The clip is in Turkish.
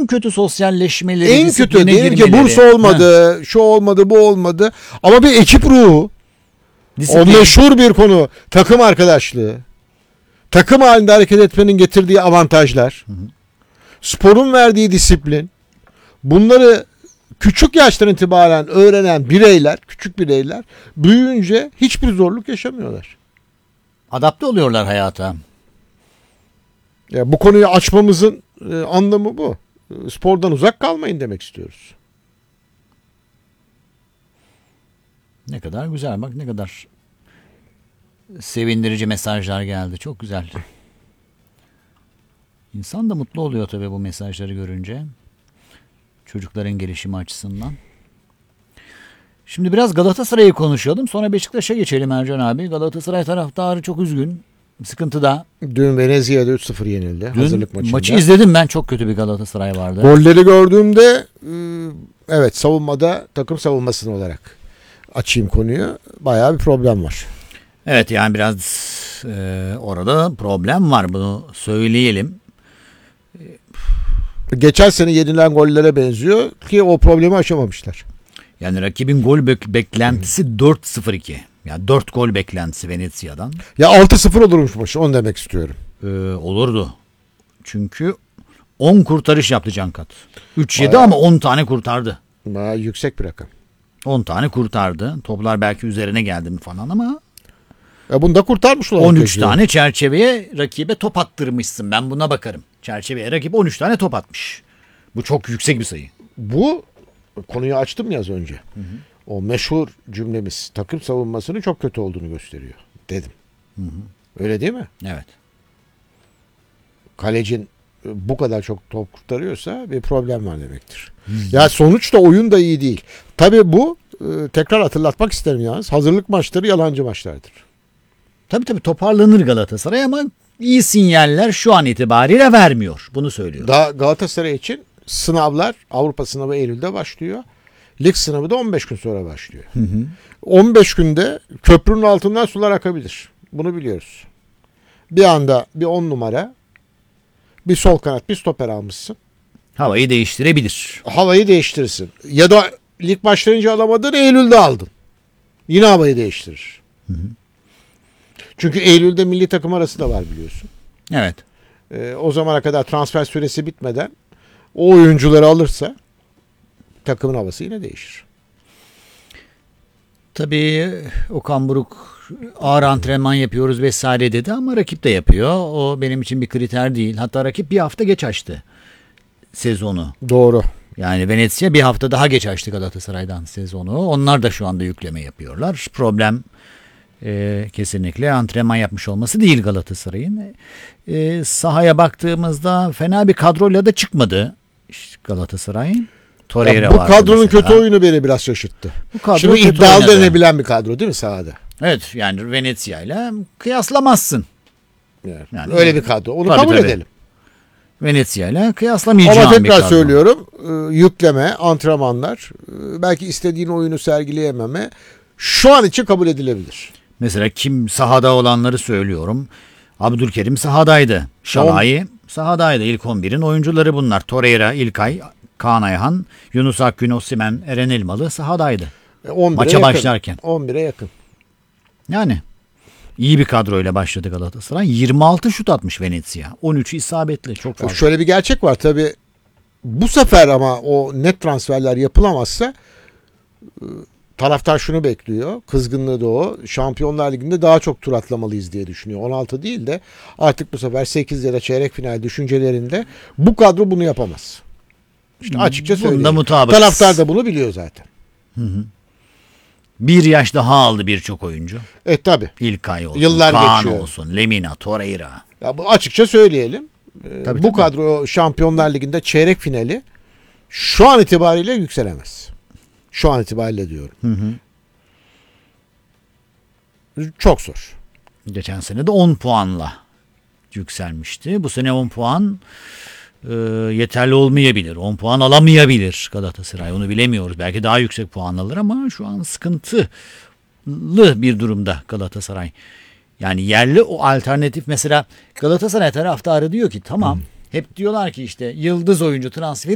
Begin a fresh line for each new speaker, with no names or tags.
en kötü sosyalleşmeleri,
en kötü
disipline
diyelim ki
girmeleri.
burs olmadı, şu olmadı, bu olmadı. Ama bir ekip ruhu,
Disiplin.
o meşhur bir konu, takım arkadaşlığı, takım halinde hareket etmenin getirdiği avantajlar, sporun verdiği disiplin, bunları küçük yaştan itibaren öğrenen bireyler, küçük bireyler büyüyünce hiçbir zorluk yaşamıyorlar.
Adapte oluyorlar hayata.
Ya bu konuyu açmamızın anlamı bu. Spordan uzak kalmayın demek istiyoruz.
Ne kadar güzel, bak ne kadar sevindirici mesajlar geldi. Çok güzel. İnsan da mutlu oluyor tabii bu mesajları görünce. Çocukların gelişimi açısından. Şimdi biraz Galatasaray'ı konuşalım. Sonra Beşiktaş'a geçelim Ercan abi. Galatasaray taraftarı çok üzgün. Sıkıntıda.
Dün Venezia'da 3-0 yenildi.
Dün
hazırlık maçında.
maçı izledim ben. Çok kötü bir Galatasaray vardı.
Golleri gördüğümde evet, savunmada, takım savunmasını olarak açayım konuyu. Bayağı bir problem var.
Evet, yani biraz orada problem var, bunu söyleyelim.
Geçen sene yenilen gollere benziyor ki o problemi aşamamışlar.
Yani rakibin gol beklentisi 4-0-2. Yani 4 gol beklentisi Venezia'dan.
Ya 6-0 olurmuş maç, onu demek istiyorum.
Olurdu. Çünkü 10 kurtarış yaptı Cankat. 3-7
Bayağı.
ama 10 tane kurtardı.
Bayağı yüksek bir rakam.
10 tane kurtardı. Toplar belki üzerine geldi mi falan ama
Ya bunu da kurtarmış olarak
13
gözüyorum.
tane çerçeveye rakibe top attırmışsın. Ben buna bakarım. Çerçeveye rakip 13 tane top atmış. Bu çok yüksek bir sayı.
Bu konuyu açtım ya az önce. O meşhur cümlemiz takım savunmasının çok kötü olduğunu gösteriyor dedim. Öyle değil mi?
Evet.
Kalecin bu kadar çok top kurtarıyorsa bir problem var demektir. Ya sonuçta oyun da iyi değil. Tabii bu tekrar hatırlatmak isterim yalnız. Hazırlık maçları yalancı maçlardır.
Tabii toparlanır Galatasaray ama iyi sinyaller şu an itibariyle vermiyor. Bunu söylüyorum.
Daha Galatasaray için sınavlar, Avrupa sınavı Eylül'de başlıyor. Lig sınavı da 15 gün sonra başlıyor. 15 günde köprünün altından sular akabilir. Bunu biliyoruz. Bir anda bir 10 numara, bir sol kanat, bir stoper almışsın.
Havayı değiştirebilir.
Havayı değiştirirsin. Ya da lig başlayınca alamadın, Eylül'de aldın. Yine havayı değiştirir. Çünkü Eylül'de milli takım arası da var biliyorsun.
Evet.
O zamana kadar transfer süresi bitmeden o oyuncuları alırsa takımın havası yine değişir.
Tabii Okan Buruk ağır antrenman yapıyoruz vesaire dedi ama rakip de yapıyor. O benim için bir kriter değil. Hatta rakip bir hafta geç açtı sezonu.
Doğru.
Yani Venezia bir hafta daha geç açtı Galatasaray'dan sezonu. Onlar da şu anda yükleme yapıyorlar. Problem kesinlikle antrenman yapmış olması değil Galatasaray'ın. Sahaya baktığımızda fena bir kadroyla da çıkmadı Galatasaray.
Ya bu kadronun kötü oyunu beni biraz şaşırttı. Şimdi iddialı denebilen bir kadro değil mi sahada?
Evet, yani Venezia ile kıyaslamazsın.
Yani öyle bir kadro. Onu kabul edelim.
Venezia ile kıyaslamayacağım
ama
bir
tekrar
kadro.
söylüyorum, yükleme, antrenmanlar, belki istediğin oyunu sergileyememe şu an için kabul edilebilir.
Mesela kim sahada olanları söylüyorum. Abdülkerim sahadaydı. Şalai sahadaydı. İlk 11'in oyuncuları bunlar. Torreira, İlkay, Kaan Ayhan, Yunus Akgün, Osimhen, Eren Elmalı sahadaydı. Maça başlarken.
11'e yakın.
Yani iyi bir kadroyla başladı Galatasaray. 26 şut atmış Venezia. 13'ü isabetli. Çok fazla.
Şöyle bir gerçek var tabii. Bu sefer ama o net transferler yapılamazsa taraftar şunu bekliyor. Kızgınlığı da o. Şampiyonlar Ligi'nde daha çok tur atlamalıyız diye düşünüyor. 16 değil de artık bu sefer 8 ya da çeyrek final düşüncelerinde bu kadro bunu yapamaz. İşte açıkça söyleyeyim. Taraftar da bunu biliyor zaten.
Bir yaş daha aldı birçok oyuncu.
Tabii.
İlkay olsun,
Yıllar
Kaan
geçiyor.
olsun, Lemina, Torreira.
Ya bu açıkça söyleyelim.
Tabii.
Bu kadro Şampiyonlar Ligi'nde çeyrek finali şu an itibariyle yükselemez. Şu an itibariyle diyorum. Çok zor.
Geçen sene de 10 puanla yükselmişti. Bu sene 10 puan yeterli olmayabilir. 10 puan alamayabilir Galatasaray. Onu bilemiyoruz. Belki daha yüksek puan alır ama şu an sıkıntılı bir durumda Galatasaray. Yani yerli o alternatif, mesela Galatasaray taraftarı diyor ki tamam, hep diyorlar ki işte yıldız oyuncu transferi